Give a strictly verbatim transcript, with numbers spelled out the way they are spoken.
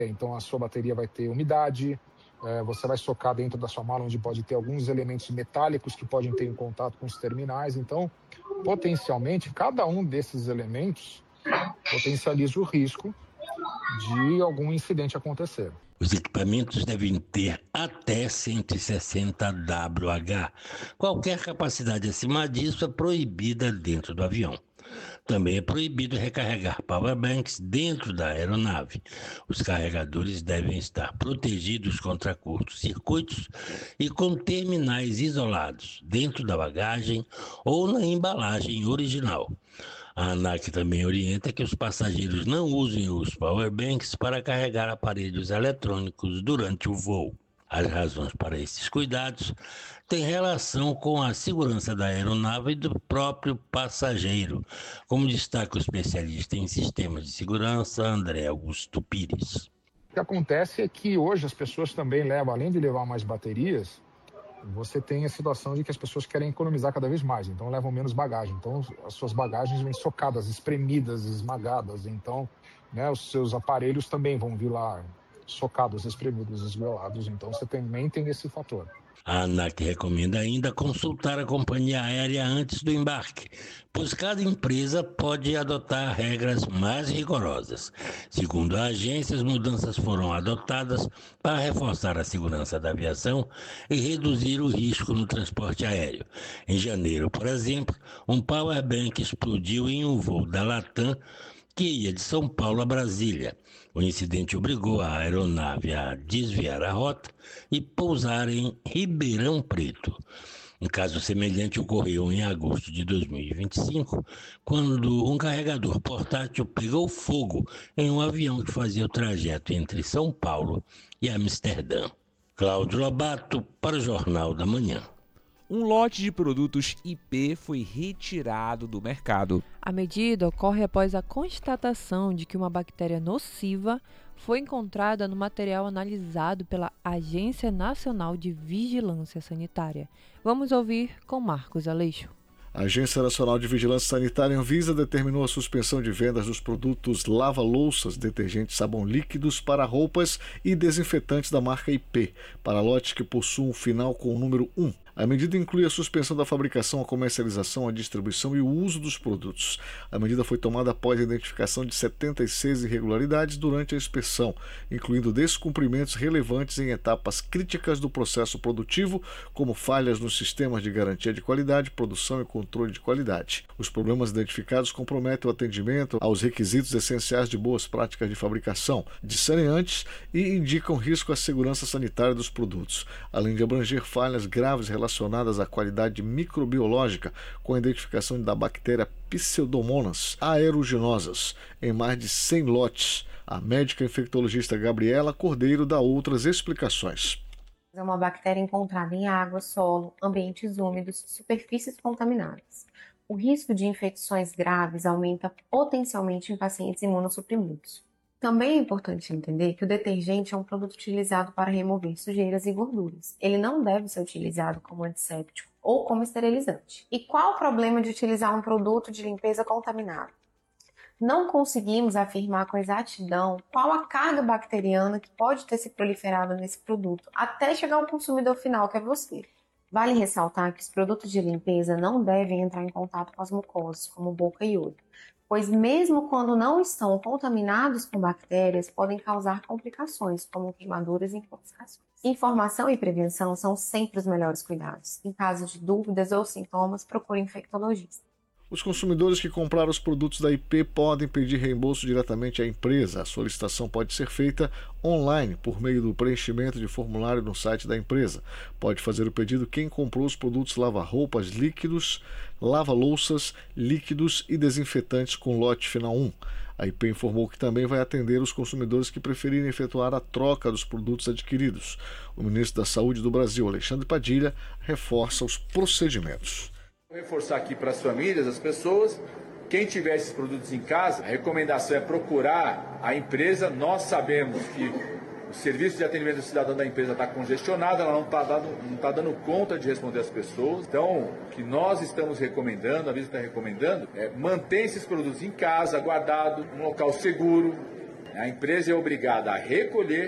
Então a sua bateria vai ter umidade, é, você vai socar dentro da sua mala onde pode ter alguns elementos metálicos que podem ter em contato com os terminais. Então, potencialmente, cada um desses elementos potencializa o risco de algum incidente acontecer. Os equipamentos devem ter até cento e sessenta watt. Qualquer capacidade acima disso é proibida dentro do avião. Também é proibido recarregar powerbanks dentro da aeronave. Os carregadores devem estar protegidos contra curtos-circuitos e com terminais isolados dentro da bagagem ou na embalagem original. A ANAC também orienta que os passageiros não usem os powerbanks para carregar aparelhos eletrônicos durante o voo. As razões para esses cuidados têm relação com a segurança da aeronave e do próprio passageiro, como destaca o especialista em sistemas de segurança, André Augusto Pires. O que acontece é que hoje as pessoas também levam, além de levar mais baterias, você tem a situação de que as pessoas querem economizar cada vez mais, então levam menos bagagem. Então as suas bagagens vêm socadas, espremidas, esmagadas. Então, né, os seus aparelhos também vão vir lá socados, espremidos, esgoelados. Então você também tem esse fator. A ANAC recomenda ainda consultar a companhia aérea antes do embarque, pois cada empresa pode adotar regras mais rigorosas. Segundo a agência, as mudanças foram adotadas para reforçar a segurança da aviação e reduzir o risco no transporte aéreo. Em janeiro, por exemplo, um powerbank explodiu em um voo da Latam que ia de São Paulo a Brasília. O incidente obrigou a aeronave a desviar a rota e pousar em Ribeirão Preto. Um caso semelhante ocorreu em agosto de dois mil e vinte e cinco, quando um carregador portátil pegou fogo em um avião que fazia o trajeto entre São Paulo e Amsterdã. Cláudio Lobato, para o Jornal da Manhã. Um lote de produtos I P foi retirado do mercado. A medida ocorre após a constatação de que uma bactéria nociva foi encontrada no material analisado pela Agência Nacional de Vigilância Sanitária. Vamos ouvir com Marcos Aleixo. A Agência Nacional de Vigilância Sanitária, Anvisa, determinou a suspensão de vendas dos produtos lava-louças, detergentes, sabão líquidos para roupas e desinfetantes da marca I P, para lotes que possuam um final com o número um. A medida inclui a suspensão da fabricação, a comercialização, a distribuição e o uso dos produtos. A medida foi tomada após a identificação de setenta e seis irregularidades durante a inspeção, incluindo descumprimentos relevantes em etapas críticas do processo produtivo, como falhas nos sistemas de garantia de qualidade, produção e controle de qualidade. Os problemas identificados comprometem o atendimento aos requisitos essenciais de boas práticas de fabricação, disserem antes, e indicam risco à segurança sanitária dos produtos, além de abranger falhas graves relacionadas à qualidade microbiológica, com a identificação da bactéria Pseudomonas aeruginosas em mais de cem lotes. A médica infectologista Gabriela Cordeiro dá outras explicações. É uma bactéria encontrada em água, solo, ambientes úmidos, superfícies contaminadas. O risco de infecções graves aumenta potencialmente em pacientes imunossuprimidos. Também é importante entender que o detergente é um produto utilizado para remover sujeiras e gorduras. Ele não deve ser utilizado como antisséptico ou como esterilizante. E qual o problema de utilizar um produto de limpeza contaminado? Não conseguimos afirmar com exatidão qual a carga bacteriana que pode ter se proliferado nesse produto até chegar ao consumidor final, que é você. Vale ressaltar que os produtos de limpeza não devem entrar em contato com as mucosas, como boca e olho, pois mesmo quando não estão contaminados com bactérias, podem causar complicações, como queimaduras e intoxicações. Informação e prevenção são sempre os melhores cuidados. Em caso de dúvidas ou sintomas, procure um infectologista. Os consumidores que compraram os produtos da I P podem pedir reembolso diretamente à empresa. A solicitação pode ser feita online, por meio do preenchimento de formulário no site da empresa. Pode fazer o pedido quem comprou os produtos lava-roupas líquidos, lava-louças, líquidos e desinfetantes com lote final um. A I P informou que também vai atender os consumidores que preferirem efetuar a troca dos produtos adquiridos. O ministro da Saúde do Brasil, Alexandre Padilha, reforça os procedimentos. Vou reforçar aqui para as famílias, as pessoas, quem tiver esses produtos em casa, a recomendação é procurar a empresa. Nós sabemos que o serviço de atendimento do cidadão da empresa está congestionado, ela não está dando, não tá dando conta de responder às pessoas. Então, o que nós estamos recomendando, a Anvisa está recomendando, é manter esses produtos em casa, guardado, num local seguro, A empresa é obrigada a recolher